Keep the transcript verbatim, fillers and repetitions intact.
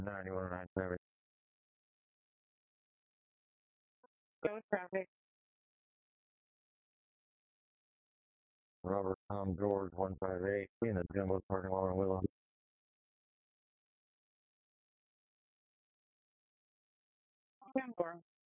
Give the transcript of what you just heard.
ninety-one nine seven. Go with traffic. Robert Tom George one five eight in the Jumbo parking lot in Willow. ten four.